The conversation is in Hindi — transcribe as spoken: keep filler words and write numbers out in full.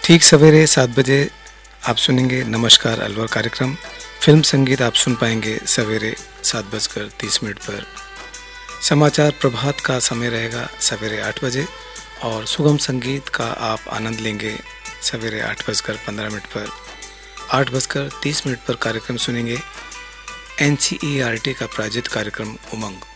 ठीक सवेरे सात बजे आप सुनेंगे नमस्कार अलवर कार्यक्रम। फिल्म संगीत आप सुन पाएंगे सवेरे सात बजकर तीस मिनट पर। समाचार प्रभात का समय रहेगा सवेरे आठ बजे और सुगम संगीत का आप आनंद लेंगे सवेरे आठ बजकर पंद्रह मिनट पर। आठ बजकर तीस मिनट पर कार्यक्रम सुनेंगे N C E R T का प्रायोजित कार्यक्रम उमंग।